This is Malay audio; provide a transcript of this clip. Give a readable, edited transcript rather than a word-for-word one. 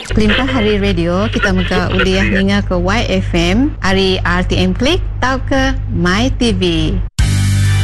Kelimpa hari radio kita muka uliah ninga ke YFM, hari RTM Klik tau ke My TV.